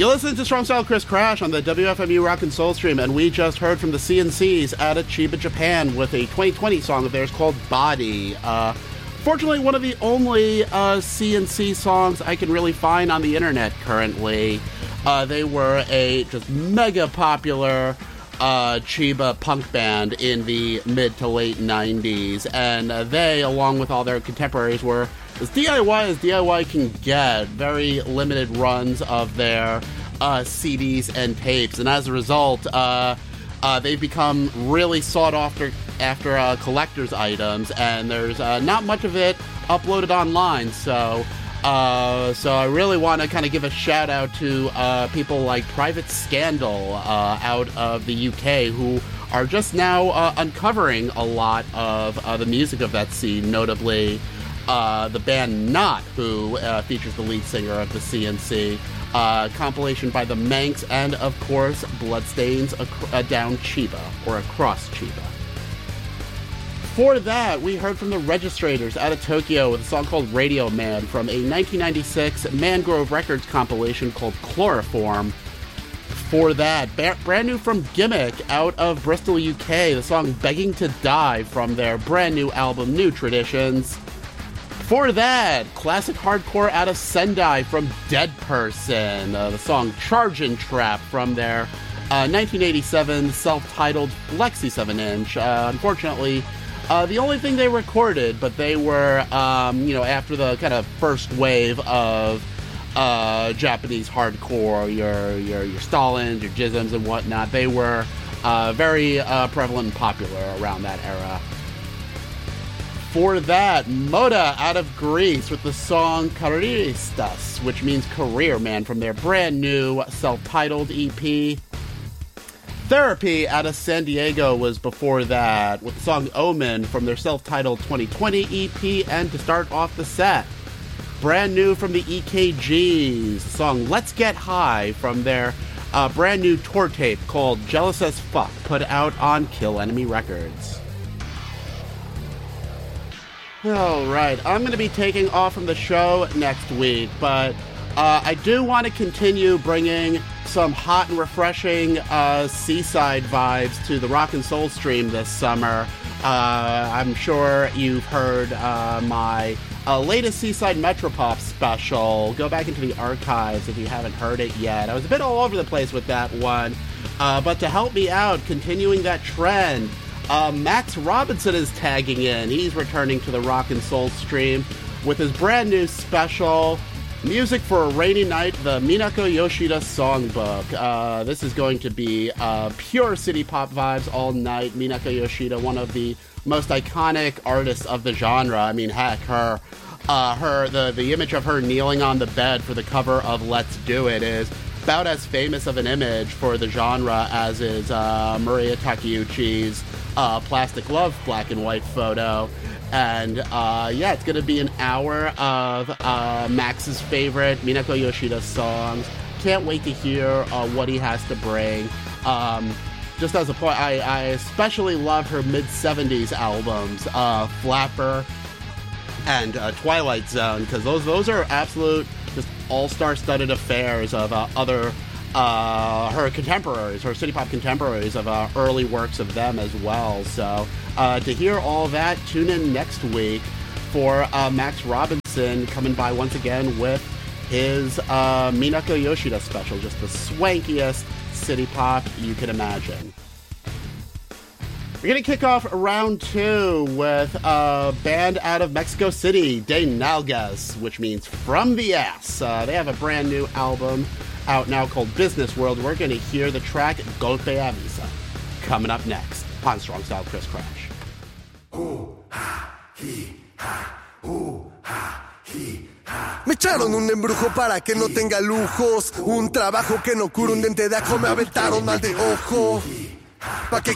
You listen to Strong Style Chris Crash on the WFMU Rock and Soul stream, and we just heard from the CNCs out of Chiba, Japan, with a 2020 song of theirs called Body. Fortunately, one of the only CNC songs I can really find on the internet currently. They were a just mega popular Chiba punk band in the mid to late 90s, and they, along with all their contemporaries, were as DIY can get. Very limited runs of their CDs and tapes, and as a result, they've become really sought after collector's items, and there's not much of it uploaded online, so I really want to kind of give a shout out to people like Private Scandal out of the UK, who are just now uncovering a lot of the music of that scene, notably the band Not, who features the lead singer of the CNC, compilation by the Manx, and of course Bloodstains Down Chiba, or Across Chiba. Before that, we heard from the Registrators out of Tokyo with a song called Radio Man from a 1996 Mangrove Records compilation called Chloroform. Before that, brand new from Gimmick out of Bristol, UK, the song Begging to Die from their brand new album New Traditions. Before that, classic hardcore out of Sendai from Dead Person, the song Chargin' Trap from their 1987 self-titled Flexi 7-inch. Unfortunately, the only thing they recorded, but they were, after the kind of first wave of Japanese hardcore, your Stalins, your Jisms and whatnot, they were very prevalent and popular around that era. For that, Moda out of Greece with the song Karieristas, which means career man, from their brand new self-titled EP. Therapy out of San Diego was before that, with the song Omen from their self-titled 2020 EP. And to start off the set, brand new from the EKGs, the song Let's Get High from their brand new tour tape called Jealous as Fuck, put out on Kill Enemy Records. Alright, I'm going to be taking off from the show next week, but I do want to continue bringing some hot and refreshing seaside vibes to the Rock and Soul stream this summer. I'm sure you've heard my latest Seaside Metropop special. Go back into the archives if you haven't heard it yet. I was a bit all over the place with that one, but to help me out, continuing that trend, Max Robinson is tagging in. He's returning to the Rock and Soul stream with his brand new special, Music for a Rainy Night, the Minako Yoshida Songbook. This is going to be pure city pop vibes all night. Minako Yoshida, one of the most iconic artists of the genre. I mean, heck, the image of her kneeling on the bed for the cover of Let's Do It is about as famous of an image for the genre as is Maria Takeuchi's Plastic Love black and white photo. And it's going to be an hour of Max's favorite Minako Yoshida songs. Can't wait to hear what he has to bring. Just as a point, I especially love her mid-70s albums, Flapper and Twilight Zone, because those are absolute just all-star studded affairs of her contemporaries, her city pop contemporaries, of early works of them as well. So to hear all that, tune in next week for Max Robinson coming by once again with his Minako Yoshida special, just the swankiest city pop you can imagine. We're going to kick off round two with a band out of Mexico City, De Nalgas, which means from the ass. They have a brand new album out now called Business World. We're going to hear the track Golpe Avisa coming up next on Strong Style Chris Crash. Me echaron un embrujo para que no tenga lujos, un trabajo que no cura un dente de ajo, me aventaron mal de ojo, pa' que